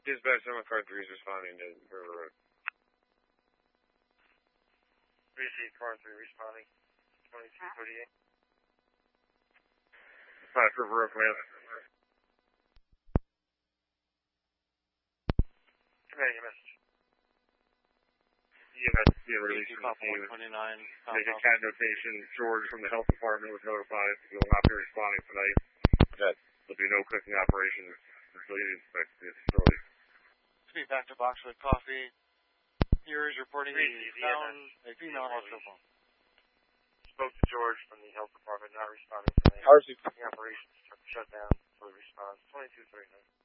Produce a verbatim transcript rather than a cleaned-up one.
Dispatch seven car three is responding to River Road. Receive car three responding. twenty-two thirty-eight. Dispatch River Road, command. Command your message. E M S is being released from the scene. twenty-nine. Make a cat notation. George from the health department was notified. He will not be responding tonight. That there'll be no cooking operations until you inspect the facility. Speak back to Boxwood Coffee. Here is reporting he found a female hospital phone. Spoke to George from the health department, not responding tonight. How is he? The operations shut down for the response. twenty-two thirty-nine.